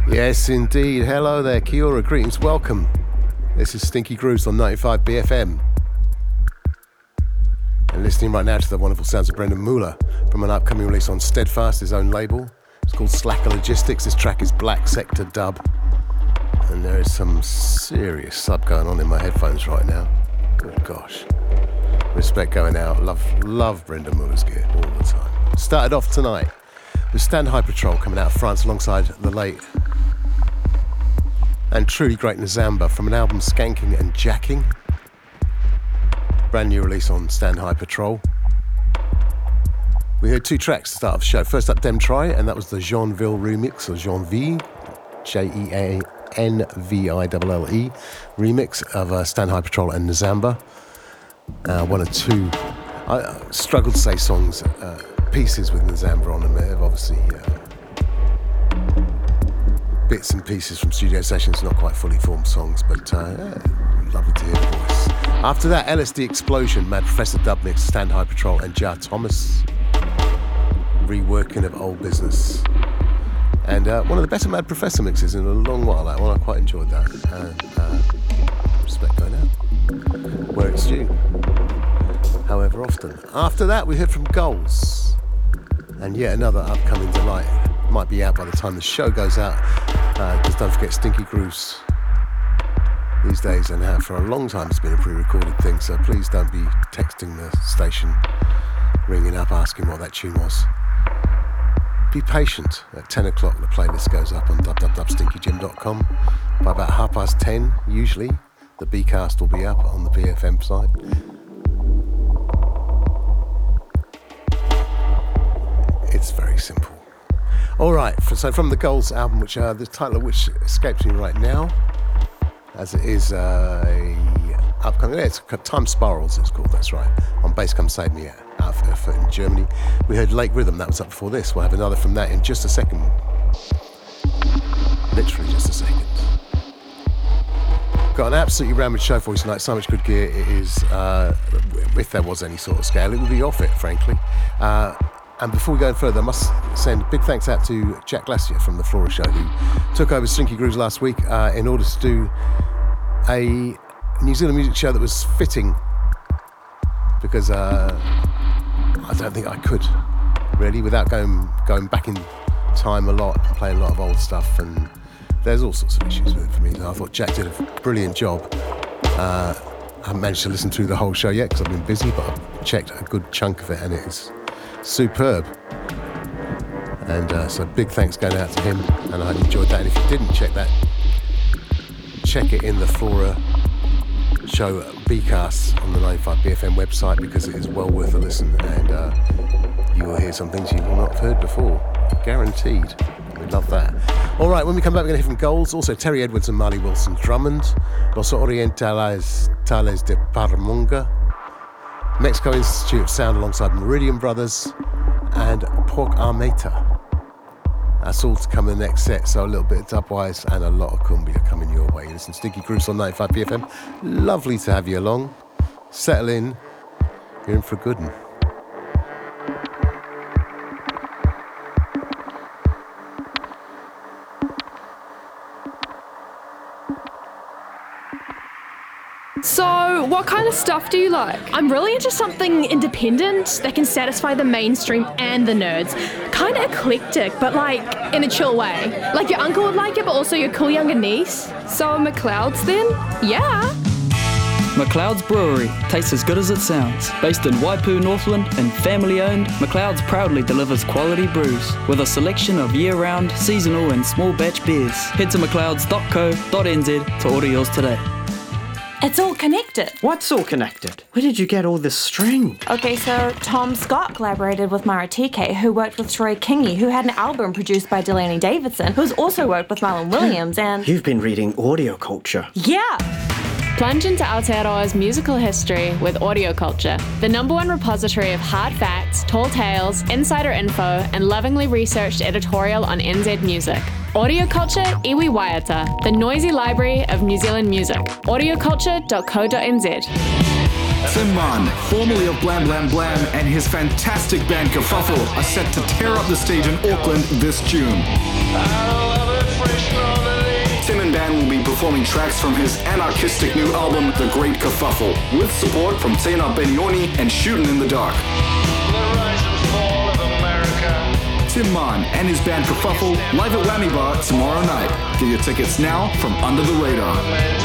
Yes, indeed. Hello there, Kia ora, greetings, welcome. This is Stinky Grooves on 95 BFM. And listening right now to the wonderful sounds of Brendan Muller from an upcoming release on Steadfast, his own label. It's called Slacker Logistics. This track is Black Sector Dub. And there is some serious sub going on in my headphones right now. Good gosh. Respect going out. Love Brendan Muller's gear all the time. Started off tonight with Stand High Patrol coming out of France alongside the late and truly great Nzamba from an album Skanking and Jacking. Brand new release on Stand High Patrol. We heard two tracks to start off the show. First up, Dem Try, and that was the Jeanville remix, or Jeanville, Jeanville remix of Stand High Patrol and Nzamba. One or two, I struggle to say songs, pieces with Nzamba on them. They've obviously bits and pieces from studio sessions, not quite fully formed songs, but lovely to hear the voice. After that, LSD Explosion, Mad Professor Dub Mix, Stand High Patrol and Jar Thomas, reworking of Old Business. And one of the better Mad Professor mixes in a long while, that one, I quite enjoyed that. Respect going out, where it's due, however often. After that, we heard from Goals, and yet another upcoming delight. Might be out by the time the show goes out, because don't forget Stinky Grooves these days and have for a long time it's been a pre-recorded thing, so please don't be texting the station, ringing up asking what that tune was. Be patient. At 10 o'clock the playlist goes up on www.stinkygym.com. By about 10:30 usually the Bcast will be up on the BFM site. It's very simple. Alright, so from the Goals album, which the title of which escapes me right now, as it is upcoming, it's Time Spirals it's called, that's right, on Bass Come Save Me out of Erfurt in Germany. We heard Lake Rhythm, that was up before this. We'll have another from that in just a second. Literally just a second. Got an absolutely rammed show for you tonight, so much good gear. It is, if there was any sort of scale, it would be off it, frankly. And before we go further, I must send big thanks out to Jack Glacier from The Flora Show, who took over Stinky Grooves last week in order to do a New Zealand music show that was fitting, because I don't think I could, really, without going back in time a lot and playing a lot of old stuff, and there's all sorts of issues with it for me. I thought Jack did a brilliant job. I haven't managed to listen through the whole show yet because I've been busy, but I've checked a good chunk of it and it is superb. And so big thanks going out to him, and I enjoyed that. And if you didn't check that, check it in the Flora Show Bcast on the 95 BFM website, because it is well worth a listen, and you will hear some things you will not have heard before, guaranteed. We love that. All right, when we come back, we're going to hear from Goals, also Terry Edwards and Marley Wilson Drummond, Los Orientales de Paramonga, Mexico Institute of Sound alongside Meridian Brothers, and Pork Armata. That's all to come in the next set, so a little bit of dubwise and a lot of cumbia coming your way. Listen, Stinky Grooves on 95 BFM. Lovely to have you along. Settle in. You're in for a good one. So, what kind of stuff do you like? I'm really into something independent that can satisfy the mainstream and the nerds. Kind of eclectic, but like in a chill way. Like your uncle would like it, but also your cool younger niece. So, McLeod's then? Yeah. McLeod's Brewery tastes as good as it sounds. Based in Waipu, Northland, and family-owned, McLeod's proudly delivers quality brews with a selection of year-round, seasonal, and small batch beers. Head to mcleods.co.nz to order yours today. It's all connected. What's all connected? Where did you get all this string? Okay, so Tom Scott collaborated with Mara TK, who worked with Troy Kingi, who had an album produced by Delaney Davidson, who's also worked with Marlon Williams, and... You've been reading Audio Culture. Yeah! Plunge into Aotearoa's musical history with Audio Culture, the #1 repository of hard facts, tall tales, insider info, and lovingly researched editorial on NZ music. Audio Culture Iwi Waiata, the noisy library of New Zealand music. audioculture.co.nz. Tim Mann, formerly of Blam Blam Blam, and his fantastic band Kerfuffle are set to tear up the stage in Auckland this June. performing tracks from his anarchistic new album, The Great Kerfuffle, with support from Tena Benioni and Shootin' in the Dark. The rise and fall of America. Tim Mann and his band Kerfuffle live at Whammy Bar tomorrow night. Get your tickets now from Under the Radar.